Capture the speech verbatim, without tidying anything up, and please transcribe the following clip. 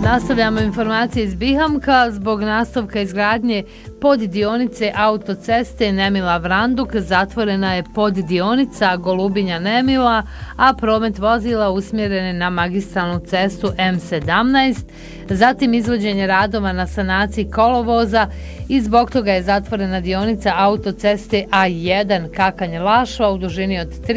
Nastavljamo informacije iz Bihamka. Zbog nastavka izgradnje poddionice autoceste Nemila-Vranduk zatvorena je poddionica Golubinja-Nemila, a promet vozila usmjeren je na magistralnu cestu M sedamnaest. Zatim izvođenje radova na sanaciji kolovoza i zbog toga je zatvorena dionica autoceste A jedan Kakanje-Lašva u dužini od